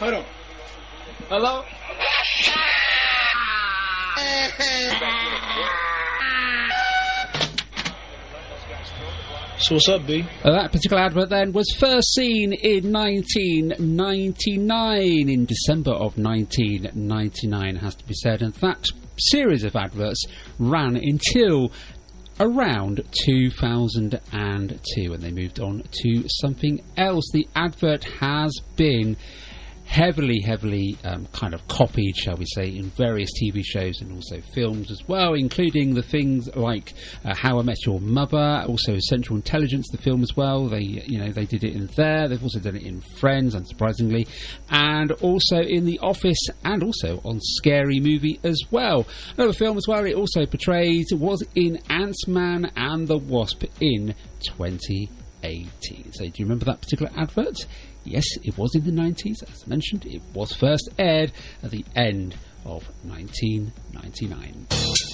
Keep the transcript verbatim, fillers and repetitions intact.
Hold on. Hello? So what's up, B? Uh, that particular advert then was first seen in nineteen ninety-nine, in December of nineteen ninety-nine, has to be said, and that series of adverts ran until around two thousand two, and they moved on to something else. The advert has been heavily, heavily um, kind of copied, shall we say, in various T V shows and also films as well, including the things like uh, How I Met Your Mother, also Central Intelligence, the film as well. They, you know, they did it in there. They've also done it in Friends, unsurprisingly, and also in The Office, and also on Scary Movie as well. Another film as well it also portrayed was in Ant-Man and the Wasp in twenty eighteen. So do you remember that particular advert? Yes, it was in the nineties. As mentioned, it was first aired at the end of nineteen ninety-nine.